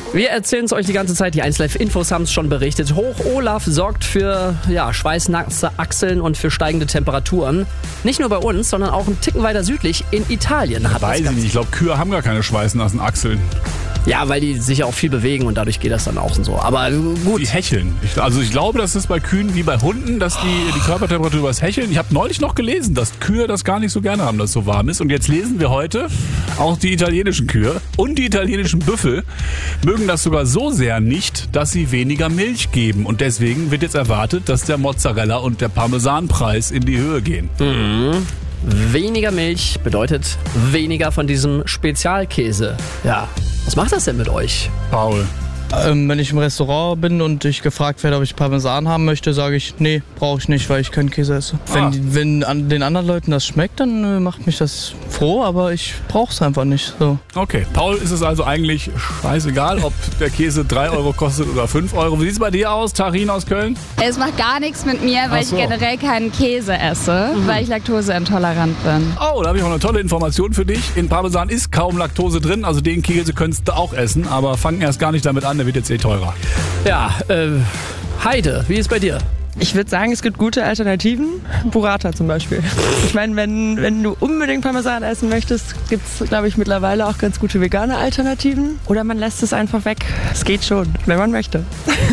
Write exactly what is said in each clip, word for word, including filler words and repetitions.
Wir erzählen es euch die ganze Zeit, die eins Live Infos haben es schon berichtet. Hoch Olaf sorgt für ja, schweißnasse Achseln und für steigende Temperaturen. Nicht nur bei uns, sondern auch ein Ticken weiter südlich in Italien. Hat Weiß ich nicht, ich glaube Kühe haben gar keine schweißnassen Achseln. Ja, weil die sich ja auch viel bewegen und dadurch geht das dann auch so. Aber gut. Die hecheln. Ich, also ich glaube, das ist bei Kühen wie bei Hunden, dass die, die Körpertemperatur übers Hecheln. Ich habe neulich noch gelesen, dass Kühe das gar nicht so gerne haben, dass es so warm ist. Und jetzt lesen wir heute, auch die italienischen Kühe und die italienischen Büffel mögen das sogar so sehr nicht, dass sie weniger Milch geben. Und deswegen wird jetzt erwartet, dass der Mozzarella und der Parmesanpreis in die Höhe gehen. Mhm. Weniger Milch bedeutet weniger von diesem Spezialkäse. Ja, was macht das denn mit euch? Paul. Ähm, wenn ich im Restaurant bin und ich gefragt werde, ob ich Parmesan haben möchte, sage ich, nee, brauche ich nicht, weil ich keinen Käse esse. Ah. Wenn, wenn an den anderen Leuten das schmeckt, dann äh, macht mich das froh, aber ich brauche es einfach nicht. So. Okay, Paul ist es also eigentlich scheißegal, ob der Käse drei Euro kostet oder fünf Euro. Wie sieht es bei dir aus, Tarin aus Köln? Es macht gar nichts mit mir, weil Ach so. ich generell keinen Käse esse, mhm. weil ich laktoseintolerant bin. Oh, da habe ich auch eine tolle Information für dich. In Parmesan ist kaum Laktose drin, also den Käse könntest du auch essen, aber fang erst gar nicht damit an, der wird jetzt eh teurer. Ja, äh, Heide, wie ist bei dir? Ich würde sagen, es gibt gute Alternativen. Burrata zum Beispiel. Ich meine, wenn, wenn du unbedingt Parmesan essen möchtest, gibt es, glaube ich, mittlerweile auch ganz gute vegane Alternativen. Oder man lässt es einfach weg. Es geht schon, wenn man möchte.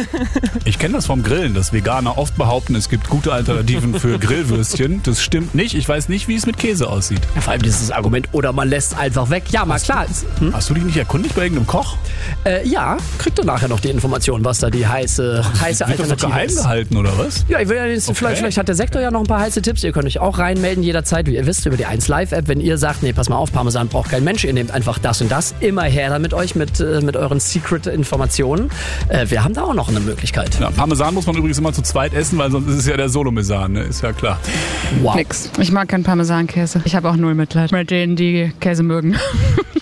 Ich kenne das vom Grillen, dass Veganer oft behaupten, es gibt gute Alternativen für Grillwürstchen. Das stimmt nicht. Ich weiß nicht, wie es mit Käse aussieht. Ja, vor allem dieses Argument, oder man lässt es einfach weg. Ja, mal hast klar. Du, hm? Hast du dich nicht erkundigt bei irgendeinem Koch? Äh, ja, kriegt ihr nachher noch die Information, was da die heiße, heiße Wird das doch Alternative geheim ist. gehalten, oder was? Ja, ich will ja jetzt, Okay. vielleicht, vielleicht hat der Sektor ja noch ein paar heiße Tipps. Ihr könnt euch auch reinmelden jederzeit, wie ihr wisst, über die eins Live App. Wenn ihr sagt, nee, pass mal auf, Parmesan braucht kein Mensch, ihr nehmt einfach das und das. Immer her da mit euch, mit, äh, mit euren Secret-Informationen. Äh, wir haben da auch noch eine Möglichkeit. Ja, Parmesan muss man übrigens immer zu zweit essen, weil sonst ist es ja der Solomesan, ne? Ist ja klar. Wow. Nix. Ich mag keinen Parmesankäse. Ich habe auch null Mitleid mit denen, die Käse mögen.